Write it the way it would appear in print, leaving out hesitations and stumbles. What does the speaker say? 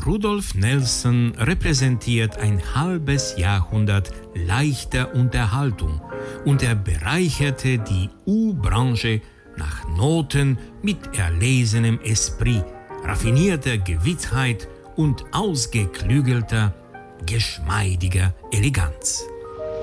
Rudolf Nelson repräsentiert ein halbes Jahrhundert leichter Unterhaltung und er bereicherte die U-Branche nach Noten mit erlesenem Esprit, raffinierter Gewittheit und ausgeklügelter, geschmeidiger Eleganz.